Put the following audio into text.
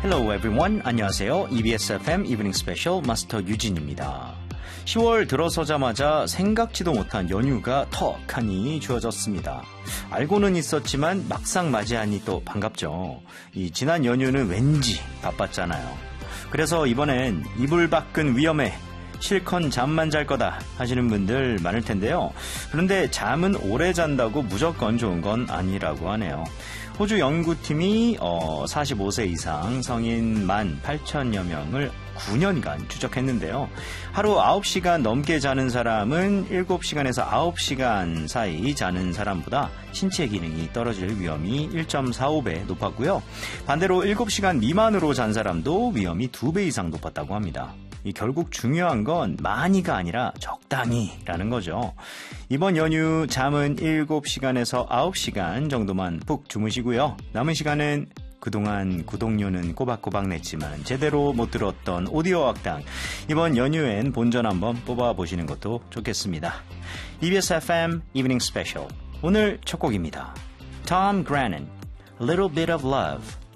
Hello everyone. 안녕하세요. EBS FM 이브닝 스페셜 마스터 유진입니다. 10월 들어서자마자 생각지도 못한 연휴가 턱하니 주어졌습니다. 알고는 있었지만 막상 맞이하니 또 반갑죠. 이 지난 연휴는 왠지 바빴잖아요. 그래서 이번엔 이불 밖은 위험해. 실컷 잠만 잘 거다 하시는 분들 많을 텐데요. 그런데 잠은 오래 잔다고 무조건 좋은 건 아니라고 하네요. 호주 연구팀이 45세 이상 성인 18,000여 명을 9년간 추적했는데요. 하루 9시간 넘게 자는 사람은 7시간에서 9시간 사이 자는 사람보다 신체 기능이 떨어질 위험이 1.45배 높았고요. 반대로 7시간 미만으로 잔 사람도 위험이 2배 이상 높았다고 합니다. 결국 중요한 건 많이가 아니라 적당히라는 거죠. 이번 연휴 잠은 7시간에서 9시간 정도만 푹 주무시고요. 남은 시간은 그동안 구독료는 꼬박꼬박 냈지만 제대로 못 들었던 오디오 학당, 이번 연휴엔 본전 한번 뽑아보시는 것도 좋겠습니다. EBS FM Evening Special, 오늘 첫 곡입니다. Tom Grennan, Little Bit of Love.